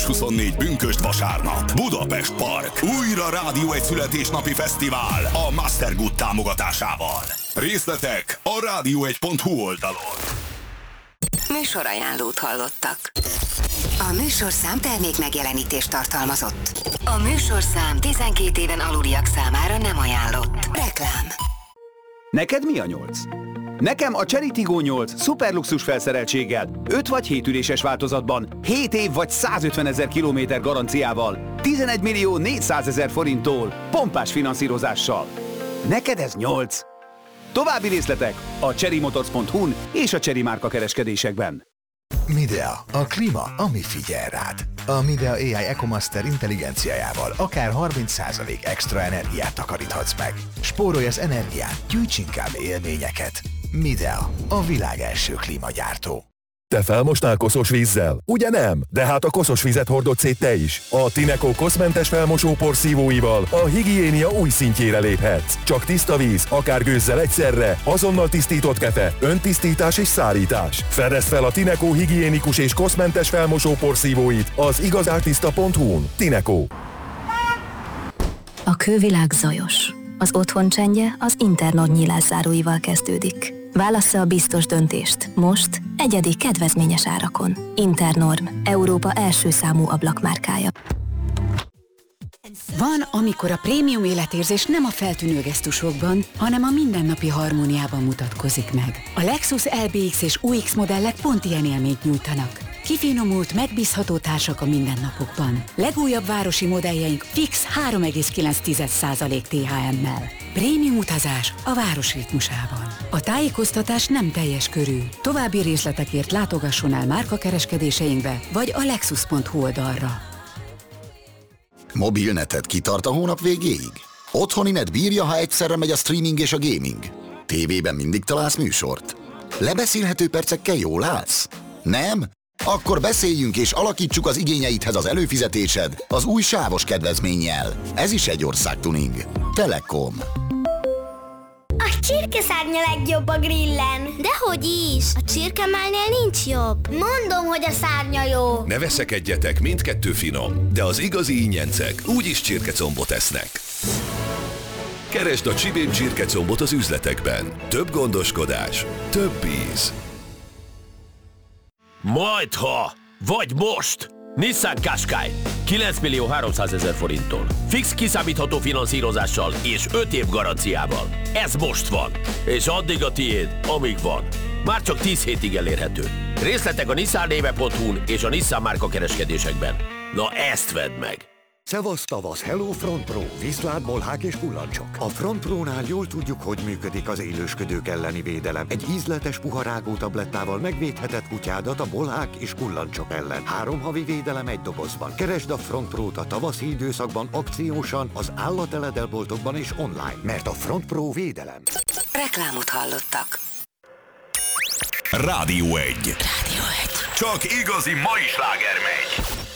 24 pünkösd vasárnap. Budapest Park. Újra Rádió egy születésnapi fesztivál a Master Good támogatásával. Részletek a radio1.hu oldalon. Műsorajánlót hallottak. A műsorszám termék megjelenítést tartalmazott. A műsorszám 12 éven aluliak számára nem ajánlott. Reklám. Neked mi a 8? Nekem a Chery Tiggo 8 szuperluxus felszereltséggel, 5 vagy 7 üléses változatban, 7 év vagy 150 000 kilométer garanciával, 11 millió 400 000 forinttól, pompás finanszírozással. Neked ez 8? További részletek a cherrymotors.hu-n és a Chery márka kereskedésekben. Midea, a klíma, ami figyel rád. A Midea AI EcoMaster intelligenciájával akár 30% extra energiát takaríthatsz meg. Spórolj az energián, gyűjts inkább élményeket. Midea, a világ első klímagyártó. Te felmostál koszos vízzel? Ugye nem? De hát a koszos vizet hordod szét te is. A Tineco koszmentes felmosópor szívóival a higiénia új szintjére léphetsz. Csak tiszta víz, akár gőzzel egyszerre, azonnal tisztított kefe, öntisztítás és szárítás. Fedezd fel a Tineco higiénikus és koszmentes felmosópor szívóit az igazártiszta.hu-n. Tineco. A külvilág zajos. Az otthon csendje az Internord nyílászáróival kezdődik. Válassza a biztos döntést. Most egyedi kedvezményes árakon. Internorm, Európa első számú ablakmárkája. Van, amikor a prémium életérzés nem a feltűnő gesztusokban, hanem a mindennapi harmóniában mutatkozik meg. A Lexus LBX és UX modellek pont ilyen élményt nyújtanak. Kifinomult, megbízható társak a mindennapokban. Legújabb városi modelljeink fix 3,9% THM-mel. Prémium utazás a város ritmusában. A tájékoztatás nem teljes körű. További részletekért látogasson el márkakereskedéseinkbe, vagy a lexus.hu oldalra. Mobilneted kitart a hónap végéig? Otthoni net bírja, ha egyszerre megy a streaming és a gaming? Tévében mindig találsz műsort? Lebeszélhető percekkel jól állsz? Nem? Akkor beszéljünk és alakítsuk az igényeidhez az előfizetésed az új sávos kedvezménnyel. Ez is egy országtuning. Telekom. A csirkeszárnya legjobb a grillen. Dehogy is! A csirkemálnél nincs jobb. Mondom, hogy a szárnya jó. Ne veszekedjetek, mindkettő finom, de az igazi ingyencek úgyis csirkecombot esznek. Keresd a Csibén csirkecombot az üzletekben. Több gondoskodás, több íz. Majdha! Vagy most! Nissan Qashqai 9 millió 300 000 forinttól. Fix kiszámítható finanszírozással és 5 év garanciával. Ez most van. És addig a tiéd, amíg van. Már csak 10 hétig elérhető. Részletek a nissannéve.hu-n és a Nissan márka kereskedésekben. Na ezt vedd meg! Szevasz tavasz, hello Front Pro, viszlát, bolhák és kullancsok. A Front Pro-nál jól tudjuk, hogy működik az élősködők elleni védelem. Egy ízletes puharágó tablettával megvédheted kutyádat a bolhák és kullancsok ellen. 3 havi védelem egy dobozban. Keresd a Front Pro-t a tavaszi időszakban akciósan, az állateledelboltokban és online, mert a Front Pro védelem. Reklámot hallottak. Rádió 1. Rádió 1. Csak igazi mai sláger megy.